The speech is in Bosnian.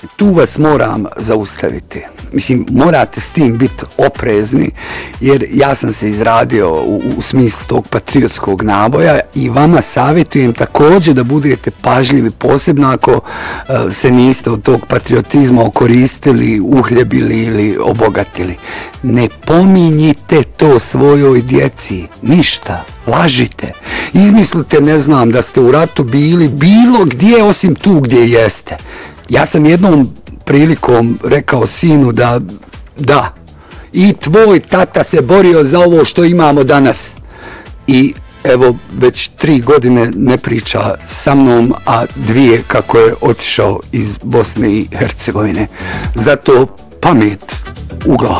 tu vas moram zaustaviti. Mislim, morate s tim biti oprezni, jer ja sam se izradio u smislu tog patriotskog naboja i vama savjetujem također da budete pažljivi, posebno ako se niste od tog patriotizma okoristili, uhljebili ili obogatili. Ne pominjite to svojoj djeci, ništa, lažite. Izmislite, ne znam, da ste u ratu bili bilo gdje osim tu gdje jeste. Ja sam jednom prilikom rekao sinu da, i tvoj tata se borio za ovo što imamo danas. I evo, već 3 godine ne priča sa mnom, a 2 kako je otišao iz Bosne i Hercegovine. Zato pamet u glavu.